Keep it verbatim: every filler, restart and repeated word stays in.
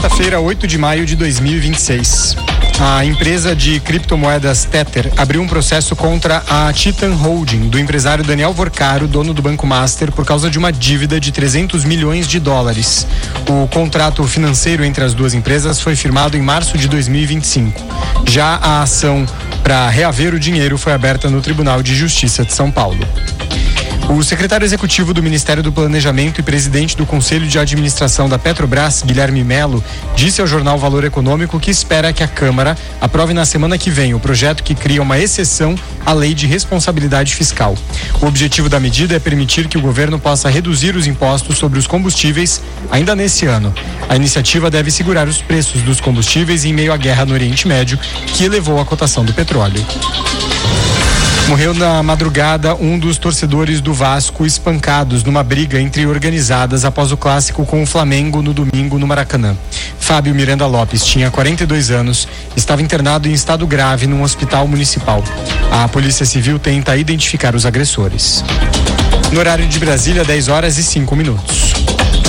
Quarta-feira, oito de maio de dois mil e vinte e seis. A empresa de criptomoedas Tether abriu um processo contra a Titan Holding, do empresário Daniel Vorcaro, dono do Banco Master, por causa de uma dívida de trezentos milhões de dólares. O contrato financeiro entre as duas empresas foi firmado em março de dois mil e vinte e cinco. Já a ação para reaver o dinheiro foi aberta no Tribunal de Justiça de São Paulo. O secretário executivo do Ministério do Planejamento e presidente do Conselho de Administração da Petrobras, Guilherme Melo, disse ao jornal Valor Econômico que espera que a Câmara aprove na semana que vem o projeto que cria uma exceção à Lei de Responsabilidade Fiscal. O objetivo da medida é permitir que o governo possa reduzir os impostos sobre os combustíveis ainda nesse ano. A iniciativa deve segurar os preços dos combustíveis em meio à guerra no Oriente Médio, que elevou a cotação do petróleo. Morreu na madrugada um dos torcedores do Vasco espancados numa briga entre organizadas após o clássico com o Flamengo no domingo no Maracanã. Fábio Miranda Lopes tinha quarenta e dois anos, estava internado em estado grave num hospital municipal. A Polícia Civil tenta identificar os agressores. No horário de Brasília, dez horas e cinco minutos.